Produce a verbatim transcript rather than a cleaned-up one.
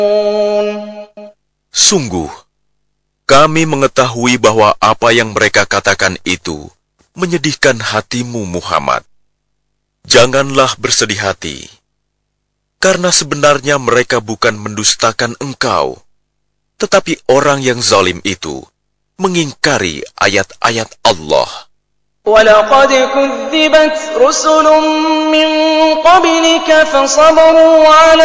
Sungguh, kami mengetahui bahwa apa yang mereka katakan itu menyedihkan hatimu, Muhammad. Janganlah bersedih hati, karena sebenarnya mereka bukan mendustakan engkau, tetapi orang yang zalim itu mengingkari ayat-ayat Allah. وَلَقَدْ كُذِّبَتْ رُسُلٌ مِّن قَبْلِكَ فَصَبَرُوا عَلَى